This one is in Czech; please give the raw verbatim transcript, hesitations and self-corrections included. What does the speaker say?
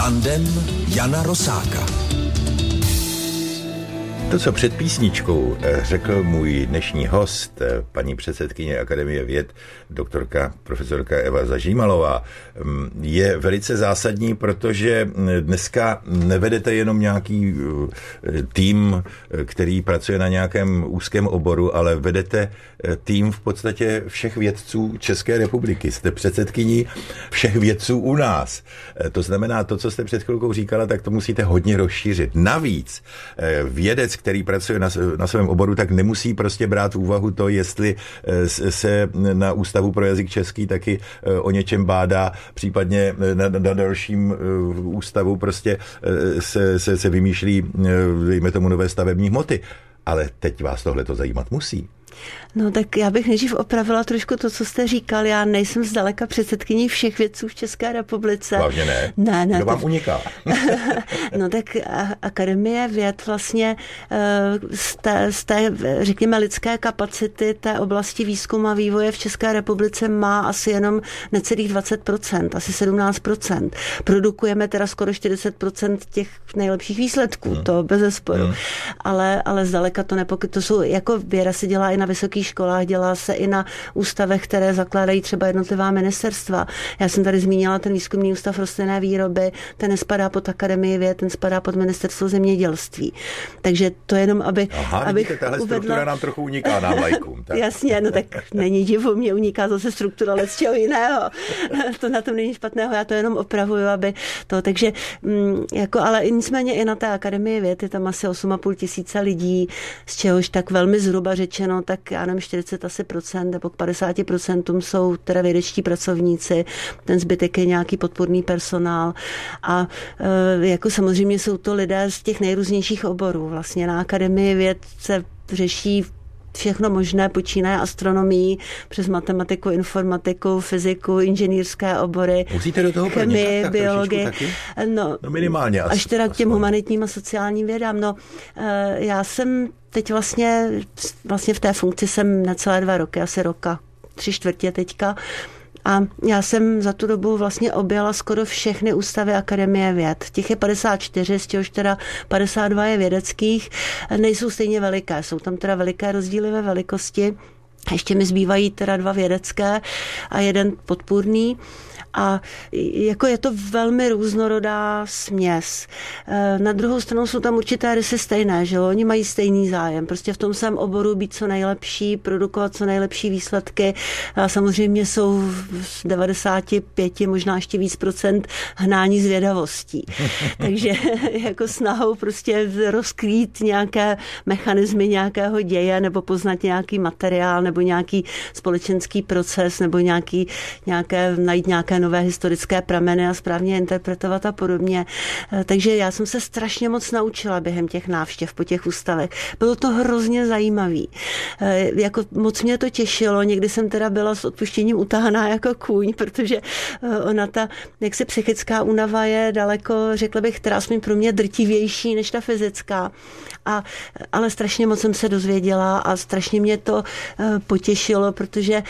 Tandem Jana Rosáka. To, co před písničkou řekl můj dnešní host, paní předsedkyně Akademie věd, doktorka, profesorka Eva Zažímalová, je velice zásadní, protože dneska nevedete jenom nějaký tým, který pracuje na nějakém úzkém oboru, ale vedete tým v podstatě všech vědců České republiky. Jste předsedkyní všech vědců u nás. To znamená, to, co jste před chvilkou říkala, tak to musíte hodně rozšířit. Navíc vědec, který pracuje na, na svém oboru, tak nemusí prostě brát v úvahu to, jestli se na Ústavu pro jazyk český taky o něčem bádá, případně na, na dalším ústavu prostě se, se, se vymýšlí, dejme tomu, nové stavební hmoty. Ale teď vás tohle to zajímat musí. No tak já bych nejdřív opravila trošku to, co jste říkal. Já nejsem zdaleka předsedkyní všech vědců v České republice. Vážně ne? Ne, ne. Kdo vám uniká? No tak Akademie věd vlastně z té, z té, řekněme, lidské kapacity té oblasti výzkumu a vývoje v České republice má asi jenom necelých dvacet procent, asi sedmnáct procent. Produkujeme teda skoro čtyřicet procent těch nejlepších výsledků, hmm. to bezesporu. Hmm. Ale, ale zdaleka to nepoky, to jsou, jako věda se dělá i na vysokých školách, dělá se i na ústavech, které zakládají třeba jednotlivá ministerstva. Já jsem tady zmínila ten výzkumný ústav rostlinné výroby, ten nespadá pod Akademii věd, ten spadá pod ministerstvo zemědělství. Takže to jenom, aby... Aha, abych vidíte, tahle uvedla... struktura nám trochu uniká nám lajkům. Tak. Jasně, no tak není divu, mě uniká zase struktura let z čeho jiného. To na tom není špatného, já to jenom opravuju, aby to, takže jako, ale nicméně i na té Akademii věd je tam asi osm a půl tisíce lidí, z čehož tak velmi zhruba řečeno, tak já nevím, čtyřicet asi procent, nebo k padesáti procentům jsou teda vědečtí pracovníci, ten zbytek je nějaký podporný personál a e, jako samozřejmě jsou to lidé z těch nejrůznějších oborů. Vlastně na Akademii věd se řeší všechno možné, počínaje astronomií, přes matematiku, informatiku, fyziku, inženýrské obory, musíte do toho chemii, biologii. No, no minimálně. Až teda k těm humanitním a sociálním vědám. No, e, já jsem teď vlastně, vlastně v té funkci jsem necelé dva roky, asi roka, tři čtvrtě teďka. A já jsem za tu dobu vlastně objela skoro všechny ústavy Akademie věd. Těch je padesát čtyři, z čehož teda padesát dva je vědeckých. Nejsou stejně veliké, jsou tam teda veliké rozdíly ve velikosti. Ještě mi zbývají teda dva vědecké a jeden podpůrný. A jako je to velmi různorodá směs. Na druhou stranu jsou tam určité rysy stejné, že jo? Oni mají stejný zájem. Prostě v tom svém oboru být co nejlepší, produkovat co nejlepší výsledky. A samozřejmě jsou z devadesát pět, možná ještě víc procent hnání zvědavostí. Takže jako snahou prostě rozkrýt nějaké mechanismy nějakého děje nebo poznat nějaký materiál nebo nějaký společenský proces nebo nějaký, nějaké, najít nějaké nové historické prameny a správně interpretovat a podobně. Takže já jsem se strašně moc naučila během těch návštěv po těch ústavech. Bylo to hrozně zajímavý. Jako moc mě to těšilo. Někdy jsem teda byla s odpuštěním utahaná jako kůň, protože ona ta jaksi psychická únava je daleko, řekla bych, teda aspoň pro mě drtivější než ta fyzická. A, ale strašně moc jsem se dozvěděla a strašně mě to potěšilo, protože